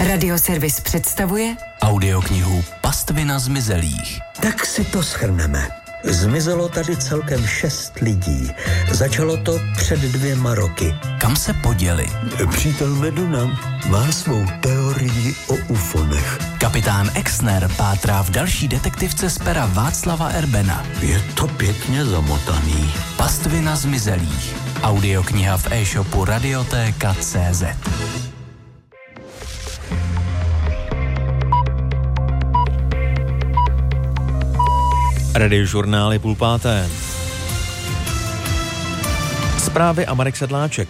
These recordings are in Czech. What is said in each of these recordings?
Radioservis představuje audioknihu Pastvina zmizelých. Tak si to shrneme. Zmizelo tady celkem 6 lidí. Začalo to před 2 roky. Kam se poděli? Přítel Meduna má svou teorii o ufonech. Kapitán Exner pátrá v další detektivce z pera Václava Erbena. Je to pěkně zamotaný. Pastvina zmizelých. Audiokniha v e-shopu Radioteka.cz. Radiožurnál je 4:30. Zprávy a Marek Sedláček.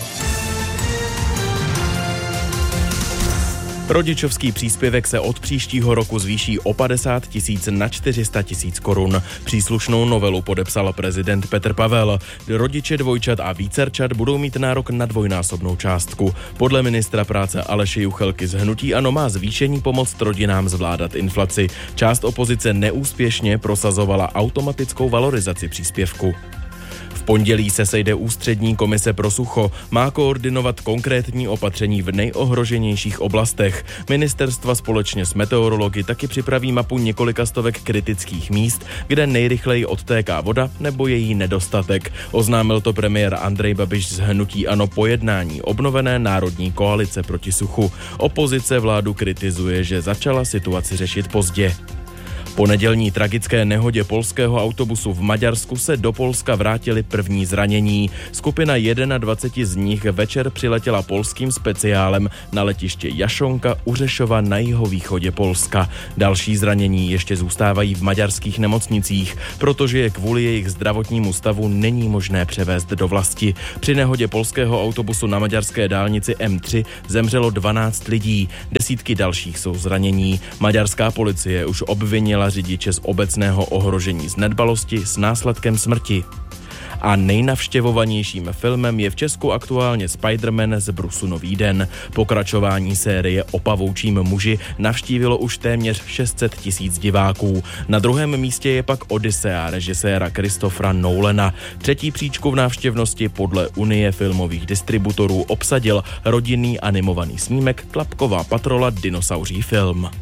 Rodičovský příspěvek se od příštího roku zvýší o 50 000 na 400 000 korun. Příslušnou novelu podepsal prezident Petr Pavel. Rodiče dvojčat a vícerčat budou mít nárok na dvojnásobnou částku. Podle ministra práce Aleše Juchelky z hnutí ANO má zvýšení pomoct rodinám zvládat inflaci. Část opozice neúspěšně prosazovala automatickou valorizaci příspěvku. V pondělí se sejde ústřední komise pro sucho. Má koordinovat konkrétní opatření v nejohroženějších oblastech. Ministerstva společně s meteorology taky připraví mapu několika stovek kritických míst, kde nejrychleji odtéká voda nebo její nedostatek. Oznámil to premiér Andrej Babiš z hnutí ANO po jednání obnovené národní koalice proti suchu. Opozice vládu kritizuje, že začala situaci řešit pozdě. Po nedělní tragické nehodě polského autobusu v Maďarsku se do Polska vrátili první zranění. Skupina 21 z nich večer přiletěla polským speciálem na letiště Jašonka u Řešova na jihovýchodě Polska. Další zranění ještě zůstávají v maďarských nemocnicích, protože je kvůli jejich zdravotnímu stavu není možné převést do vlasti. Při nehodě polského autobusu na maďarské dálnici M3 zemřelo 12 lidí, desítky dalších jsou zranění. Maďarská policie už obvinila řidiče z obecného ohrožení z nedbalosti s následkem smrti. A nejnavštěvovanějším filmem je v Česku aktuálně Spider-Man z Brusu Nový den. Pokračování série o pavoučím muži navštívilo už téměř 600 000 diváků. Na druhém místě je pak Odyssea režiséra Christophera Nolana. Třetí příčku v návštěvnosti podle Unie filmových distributorů obsadil rodinný animovaný snímek Tlapková patrola dinosauří film.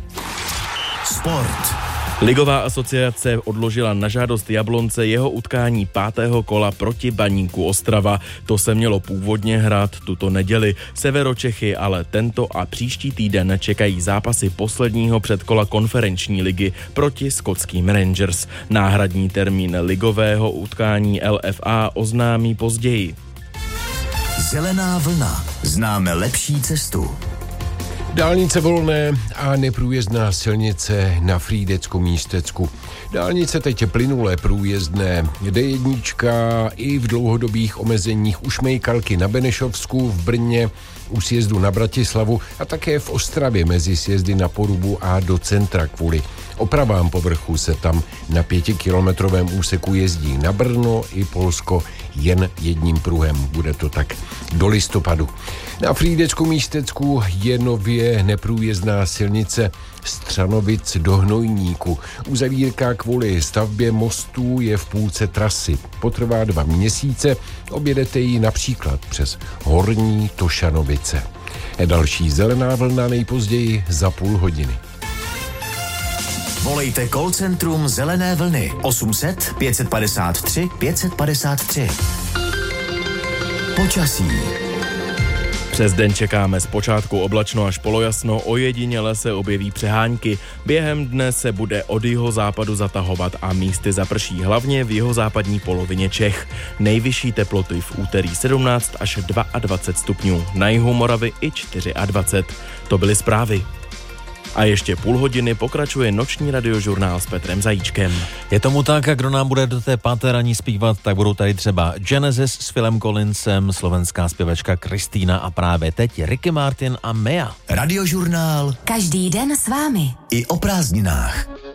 Sport. Ligová asociace odložila na žádost Jablonce jeho utkání 5. kola proti Baníku Ostrava. To se mělo původně hrát tuto neděli. Severočechy ale tento a příští týden čekají zápasy posledního předkola konferenční ligy proti skotským Rangers. Náhradní termín ligového utkání LFA oznámí později. Zelená vlna. Známe lepší cestu. Dálnice volné a neprůjezdná silnice na Frýdecku-Místecku. Dálnice teď plynulé průjezdné. D1 i v dlouhodobých omezeních u Šmejkalky na Benešovsku, v Brně, u sjezdu na Bratislavu a také v Ostravě mezi sjezdy na Porubu a do centra. Kvůli opravám povrchu se tam na 5kilometrovém úseku jezdí na Brno i Polsko jen jedním pruhem. Bude to tak do listopadu. Na Frýdecku-Místecku je nově neprůjezdná silnice Střanovic do Hnojníku. Uzavírka kvůli stavbě mostů je v půlce trasy. Potrvá 2 měsíce, objedete ji například přes Horní Tošanovice. Další zelená vlna nejpozději za půl hodiny. Volejte call centrum Zelené vlny 800 553 553. Počasí. Přes den čekáme zpočátku oblačno až polojasno, ojediněle se objeví přehánky. Během dne se bude od jihozápadu zatahovat a místy zaprší hlavně v jihozápadní polovině Čech. Nejvyšší teploty v úterý 17 až 22 stupňů, na jihu Moravy i 24. To byly zprávy. A ještě půl hodiny pokračuje noční radiožurnál s Petrem Zajíčkem. Je tomu tak, a kdo nám bude do té 5. ranní zpívat, tak budou tady třeba Genesis s Philem Collinsem, slovenská zpěvačka Kristýna a právě teď Ricky Martin a Mea. Radiožurnál. Každý den s vámi. I o prázdninách.